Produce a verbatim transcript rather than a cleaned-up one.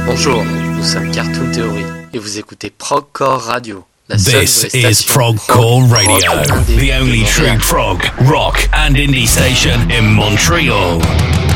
Bonjour, nous sommes Cartoon Theory et vous écoutez Progcore Radio. La seule This vraie is station Progcore prog, Radio, rock, indé the only de true Montréal. prog, rock and indie station in Montreal.